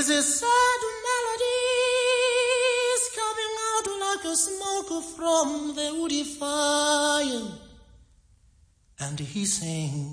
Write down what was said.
His sad melodies coming out like a smoke from the woody fire, and he sings.